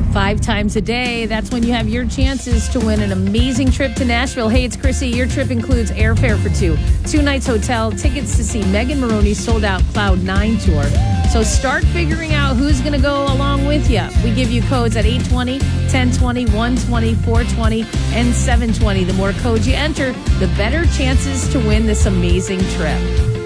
5 times a day. That's when you have your chances to win an amazing trip to Nashville. Hey, it's Chrissy. Your trip includes airfare for 2 nights hotel, tickets to see Megan Maroney's sold-out Cloud 9 tour. So start figuring out who's going to go along with you. We give you codes at 820, 1020, 120, 420, and 720. The more codes you enter, the better chances to win this amazing trip.